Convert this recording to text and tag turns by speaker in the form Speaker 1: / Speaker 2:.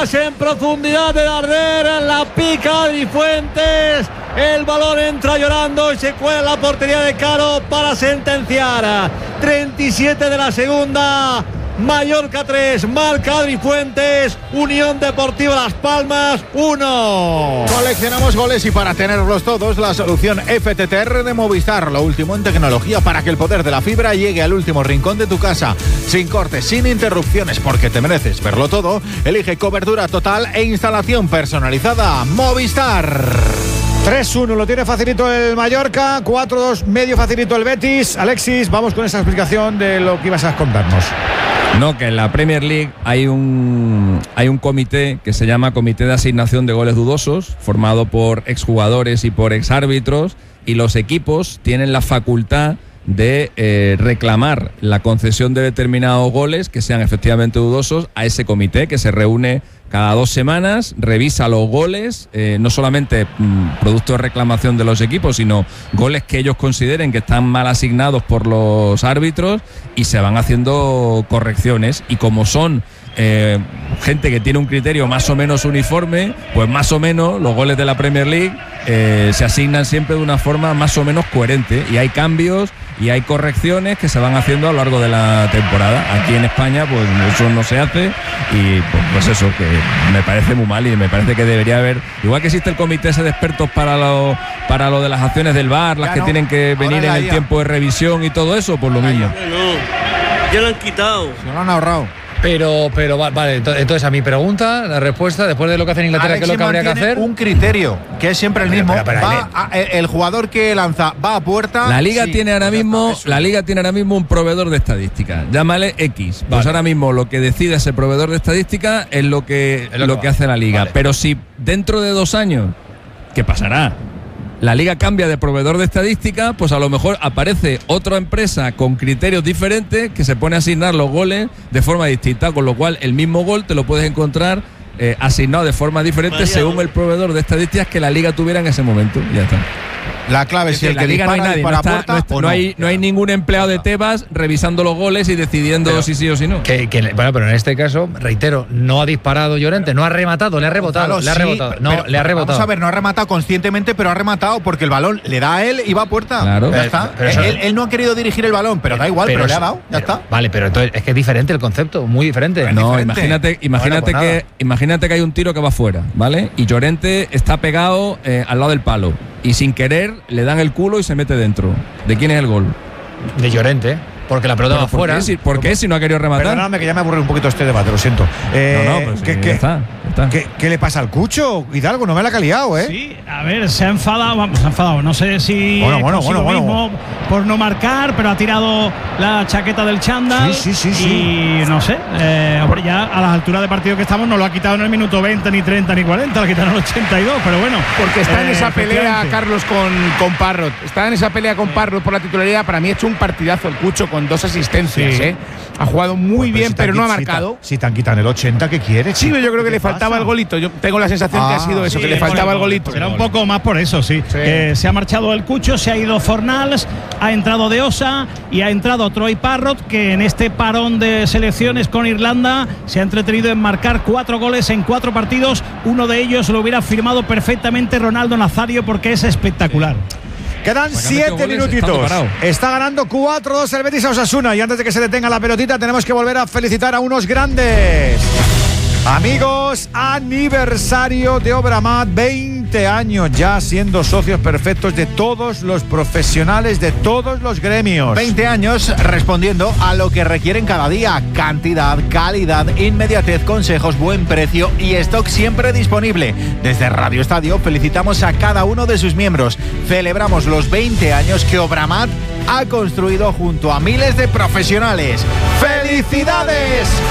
Speaker 1: Atrás en profundidad de Darder, la pica Adri Fuentes. El balón entra llorando y se cuela en la portería de Caro para sentenciar. 37 de la segunda. Mallorca 3, marca Adri Fuentes, Unión Deportiva Las Palmas 1.
Speaker 2: Coleccionamos goles y para tenerlos todos, la solución FTTR de Movistar, lo último en tecnología para que el poder de la fibra llegue al último rincón de tu casa, sin cortes, sin interrupciones, porque te mereces verlo todo. Elige cobertura total e instalación personalizada. Movistar.
Speaker 3: 3-1, lo tiene facilito el Mallorca, 4-2, medio facilito el Betis. Alexis, vamos con esa explicación de lo que ibas a contarnos.
Speaker 4: No, que en la Premier League hay un comité que se llama Comité de Asignación de Goles Dudosos, formado por exjugadores y por exárbitros, y los equipos tienen la facultad de reclamar la concesión de determinados goles que sean efectivamente dudosos a ese comité, que se reúne cada 2 semanas, revisa los goles, no solamente producto de reclamación de los equipos, sino goles que ellos consideren que están mal asignados por los árbitros, y se van haciendo correcciones. Y como son gente que tiene un criterio más o menos uniforme, pues más o menos los goles de la Premier League se asignan siempre de una forma más o menos coherente, y hay cambios y hay correcciones que se van haciendo a lo largo de la temporada. Aquí en España pues eso no se hace, y pues eso, que me parece muy mal, y me parece que debería haber, igual que existe el comité ese de expertos para lo de las acciones del VAR, las que tienen que venir en el tiempo de revisión y todo eso, pues lo mismo.
Speaker 5: No, ya lo han quitado.
Speaker 2: Se lo han ahorrado.
Speaker 3: Pero vale, entonces a mi pregunta, la respuesta, después de lo que hace en Inglaterra, ¿qué es lo que habría que hacer?
Speaker 2: Un criterio, que es siempre el mismo. El jugador que lanza va a puerta.
Speaker 4: La Liga tiene ahora mismo un proveedor de estadística, llámale X. Pues ahora mismo lo que decide ese proveedor de estadística es lo que hace la Liga. Vale. Pero si dentro de 2 años, ¿qué pasará? La Liga cambia de proveedor de estadística, pues a lo mejor aparece otra empresa con criterios diferentes que se pone a asignar los goles de forma distinta, con lo cual el mismo gol te lo puedes encontrar asignado de forma diferente según el proveedor de estadísticas que la Liga tuviera en ese momento. Ya está.
Speaker 2: La clave es si el que dispara para puerta o
Speaker 4: no hay ningún empleado de Tebas revisando los goles y decidiendo si sí o si no.
Speaker 3: Bueno, pero en este caso, reitero, no ha disparado Llorente, no ha rematado, le ha rebotado. Le ha rebotado.
Speaker 2: Vamos a ver, no ha rematado conscientemente, pero ha rematado porque el balón le da a él y va a puerta. Claro. Ya está. Él no ha querido dirigir el balón, pero da igual, pero le ha dado. Ya está.
Speaker 3: Vale, pero entonces es que es diferente el concepto, muy diferente.
Speaker 4: No, imagínate que hay un tiro que va fuera, ¿vale? Y Llorente está pegado al lado del palo, y sin querer le dan el culo y se mete dentro. ¿De quién es el gol?
Speaker 3: De Llorente, porque la pelota va fuera.
Speaker 4: ¿Por qué si no ha querido rematar?
Speaker 3: Perdóname, que ya me aburre un poquito este debate, lo siento.
Speaker 4: Pues ya está.
Speaker 3: ¿Qué le pasa al Cucho? Hidalgo, no me la ha liado, ¿eh?
Speaker 6: Sí, a ver, se ha enfadado. No sé si
Speaker 3: bueno,
Speaker 6: mismo por no marcar, pero ha tirado la chaqueta del chándal.
Speaker 3: Sí.
Speaker 6: Y no sé, ya a las alturas de partido que estamos no lo ha quitado en el minuto 20, ni 30, ni 40, lo ha quitado en el 82, pero bueno.
Speaker 7: Porque está en esa pelea, Carlos, con Parrot. Está en esa pelea con Parrot por la titularidad. Para mí ha hecho un partidazo el Cucho con 2 asistencias,
Speaker 3: sí.
Speaker 7: Ha jugado muy bien, pero no ha marcado.
Speaker 3: Si te han quitado en el 80, ¿qué quieres?
Speaker 7: Sí, pero yo creo que le faltaba el golito. Yo tengo la sensación que ha sido eso, que le faltaba el golito.
Speaker 6: Será un poco más por eso, sí. Se ha marchado el Cucho, se ha ido Fornals, ha entrado De Osa y ha entrado Troy Parrott, que en este parón de selecciones con Irlanda se ha entretenido en marcar 4 goles en 4 partidos. Uno de ellos lo hubiera firmado perfectamente Ronaldo Nazario, porque es espectacular.
Speaker 3: Quedan 7 minutitos. Está ganando 4-2 el Betis a Osasuna. Y antes de que se detenga la pelotita, tenemos que volver a felicitar a unos grandes. Amigos, aniversario de Obramat, 20 años ya siendo socios perfectos de todos los profesionales de todos los gremios.
Speaker 2: 20 años respondiendo a lo que requieren cada día: cantidad, calidad, inmediatez, consejos, buen precio y stock siempre disponible. Desde Radio Estadio felicitamos a cada uno de sus miembros. Celebramos los 20 años que Obramat ha construido junto a miles de profesionales. ¡Felicidades!